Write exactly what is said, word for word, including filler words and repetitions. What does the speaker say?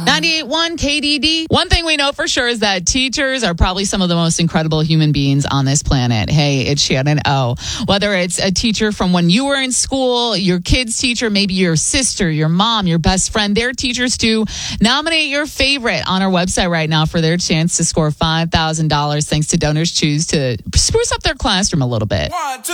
ninety-eight point one K D D. One thing we know for sure is that teachers are probably some of the most incredible human beings on this planet. Hey, it's Shannon O. Whether it's a teacher from when you were in school, your kid's teacher, maybe your sister, your mom, your best friend, their teachers too. Nominate your favorite on our website right now for their chance to score five thousand dollars thanks to Donors Choose to spruce up their classroom a little bit. One, two.